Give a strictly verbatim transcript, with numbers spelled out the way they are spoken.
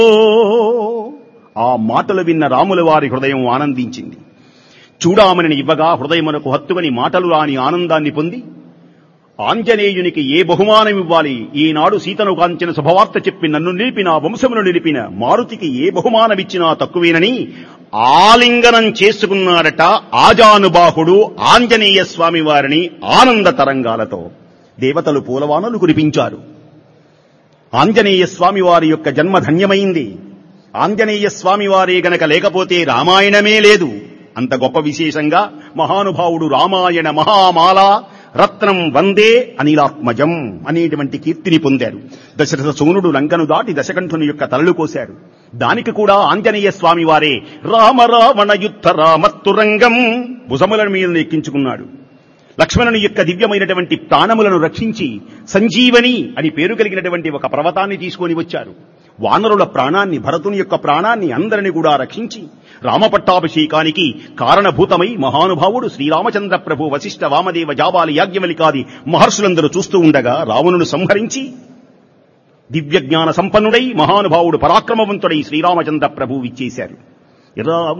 ఆ మాటలు విన్న రాముల వారి హృదయం ఆనందించింది. చూడామణిని ఇవ్వగా హృదయమునకు హత్తుకుని మాటలు రాని ఆనందాన్ని పొంది ఆంజనేయునికి ఏ బహుమానం ఇవ్వాలి, ఈనాడు సీతను కాంచిన శుభవార్త చెప్పి నన్ను నిలిపిన వంశమును నిలిపిన మారుతికి ఏ బహుమానమిచ్చినా తక్కువేనని ఆలింగనం చేసుకున్నాడట ఆజానుబాహుడు ఆంజనేయ స్వామి వారిని ఆనంద తరంగాలతో. దేవతలు పూలవానలు కురిపించారు. ఆంజనేయ స్వామి వారి యొక్క జన్మ ధన్యమైంది. ఆంజనేయ స్వామి వారే గనక లేకపోతే రామాయణమే లేదు. అంత గొప్ప విశేషంగా మహానుభావుడు రామాయణ మహామాల రత్నం వందే అనిలాత్మజం అనేటువంటి కీర్తిని పొందారు. దశరథ సోనుడు లంకను దాటి దశకంఠుని యొక్క తలలు కోశాడు. దానికి కూడా ఆంజనేయ స్వామి వారే రామ రావణ యుద్ధ రామత్తురంగం భుజముల మీద ఎక్కించుకున్నాడు. లక్ష్మణుని యొక్క దివ్యమైనటువంటి ప్రాణములను రక్షించి సంజీవని అని పేరు కలిగినటువంటి ఒక పర్వతాన్ని తీసుకొని వచ్చారు. వానరుల ప్రాణాన్ని, భరతుని యొక్క ప్రాణాన్ని అందరిని కూడా రక్షించి రామపట్టాభిషేకానికి కారణభూతమై మహానుభావుడు శ్రీరామచంద్ర ప్రభు వశిష్ఠ వామదేవ జాబాలి యాజ్ఞవల్కాది మహర్షులందరూ చూస్తూ ఉండగా రావణును సంహరించి దివ్య జ్ఞాన సంపన్నుడై మహానుభావుడు పరాక్రమవంతుడై శ్రీరామచంద్ర ప్రభు ఇచ్చేశారు.